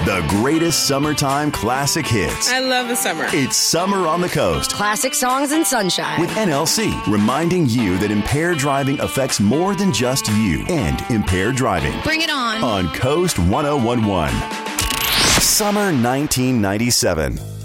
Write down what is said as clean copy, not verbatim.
The greatest summertime classic hits. I love the summer. It's Summer on the Coast. Classic songs and sunshine. With NLC, reminding you that impaired driving affects more than just you and impaired driving. Bring it on. On Coast 1011. Summer 1997.